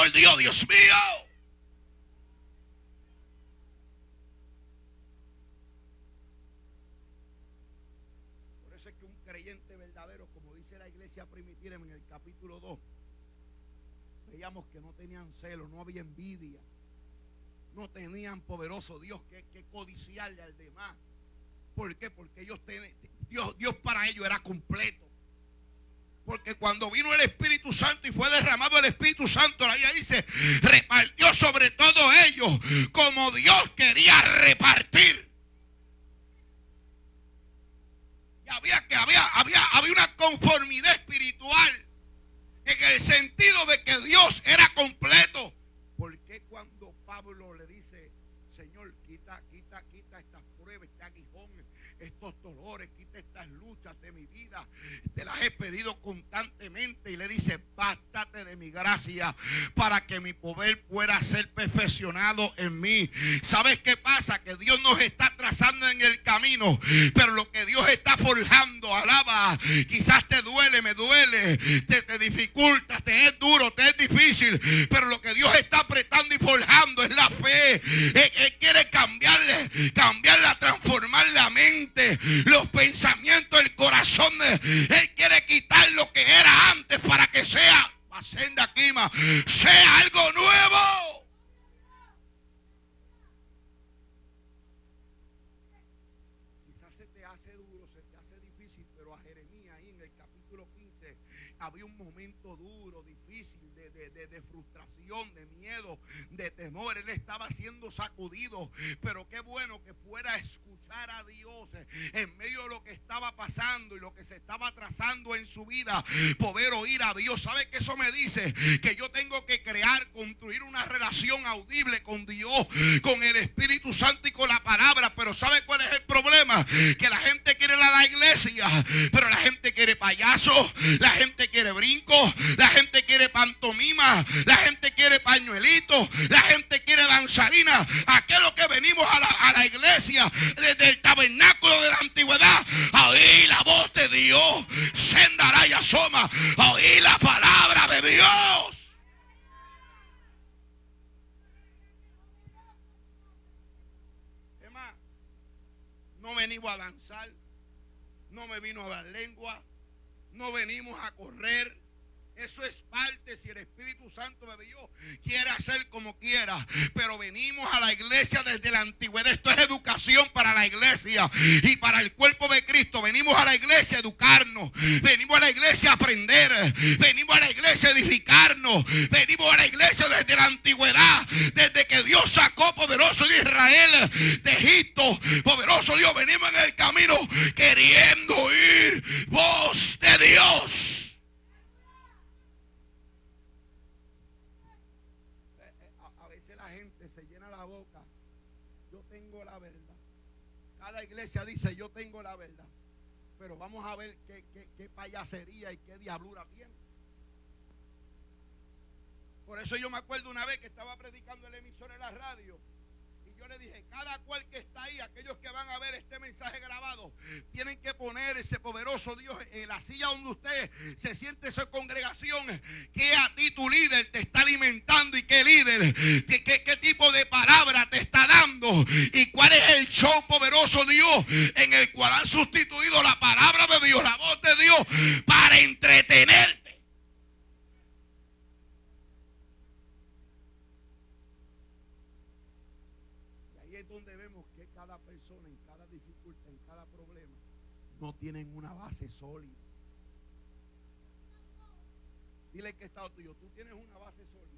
por Dios, Dios mío. Por eso es que un creyente verdadero, como dice la iglesia primitiva en el capítulo 2, veíamos que no tenían celo, no había envidia, no tenían poderoso Dios que codiciarle al demás. ¿Por qué? Porque Dios para ellos era completo. Porque cuando vino el Espíritu Santo y fue derramado el Espíritu Santo, la Biblia dice, repartió sobre todo ellos como Dios quería repartir. Y había una conformidad espiritual en el sentido de que Dios era completo. Porque cuando Pablo le dice, Señor, quita estas pruebas, este aguijón, estos dolores, quita estas luchas de mi vida, te las he pedido constantemente, y le dice, bástate de mi gracia para que mi poder pueda ser perfeccionado en mí. ¿Sabes qué pasa? Que Dios nos está trazando en el camino, pero lo que Dios está forjando, alaba, quizás te duele, me duele, te dificulta, te es duro, te es difícil, pero lo que Dios está apretando y forjando es la fe. Él quiere cambiarla, transformar la mente, los pensamientos, el corazón. Él quiere quitar lo que era antes para que sea algo nuevo. Quizás se te hace duro, se te hace difícil, pero a Jeremías ahí en el capítulo 15 había un momento duro, difícil, de frustración, de miedo, de temor. Él estaba siendo sacudido, pero qué bueno que fuera a escuchar a Dios en medio de lo que estaba pasando y lo que se estaba trazando en su vida, poder oír a Dios. ¿Sabe qué eso me dice? Que yo tengo que construir una relación audible con Dios, con el Espíritu Santo y con la palabra. Pero ¿sabe cuál es el problema? Que la gente quiere ir a la iglesia, pero la gente quiere payasos, la gente quiere brincos, la gente quiere pantomima, la gente quiere pañuelitos, la gente quiere danzarina. ¿A qué es lo que venimos a la iglesia desde el tabernáculo de la antigüedad? A oír la voz de Dios, sendará y asoma, a oír la palabra de Dios. ¿Qué más? No venimos a danzar, no me vino a dar lengua, no venimos a correr. Eso es parte, si el Espíritu Santo me dio, quiere hacer como quiera, pero venimos a la iglesia desde la antigüedad. Esto es educación para la iglesia y para el cuerpo de Cristo. Venimos a la iglesia a educarnos, venimos a la iglesia a aprender, venimos a la iglesia a edificarnos, venimos a la iglesia desde la antigüedad, desde que Dios sacó poderoso de Israel de Egipto. Poderoso Dios, venimos en el camino queriendo oír voz de Dios. Se llena la boca, yo tengo la verdad. Cada iglesia dice, yo tengo la verdad, pero vamos a ver qué payasería y qué diablura tiene. Por eso yo me acuerdo una vez que estaba predicando el emisor en la radio, y yo le dije, cada cual que está ahí, aquellos que van a ver este mensaje grabado, tienen que poner ese poderoso Dios en la silla donde usted se siente, esa congregación, que a ti tu líder te está alimentando, y qué líder, qué tipo de palabra te está dando, y cuál es el show poderoso Dios en el cual han sustituido la palabra de Dios, la voz de Dios, para entretenerte. Es donde vemos que cada persona en cada dificultad, en cada problema, no tienen una base sólida. Dile que está tuyo, tú tienes una base sólida.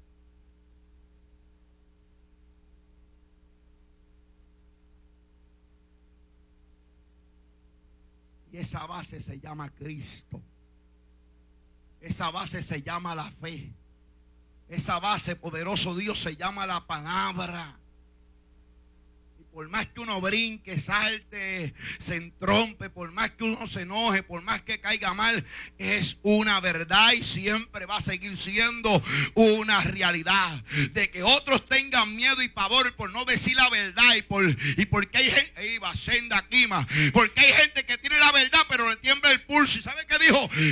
Y esa base se llama Cristo. Esa base se llama la fe. Esa base, poderoso Dios, se llama la palabra. Por más que uno brinque, salte, se entrompe, por más que uno se enoje, por más que caiga mal, es una verdad y siempre va a seguir siendo una realidad. De que otros tengan miedo y pavor por no decir la verdad, y porque hay gente, porque hay gente que tiene la verdad pero le tiembla el pulso. ¿Y sabe qué dijo?